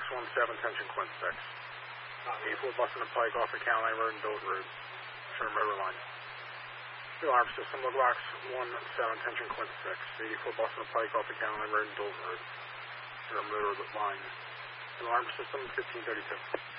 17, tension Quint 6. 84 Boston and Pike off of County Line Road and Dolt Road. Turn motor line. The alarm system, log box 17, tension Quint 6. 84 Boston and Pike off of County Line Road and Dolt Road. Turn motor line. Alarm system 1532.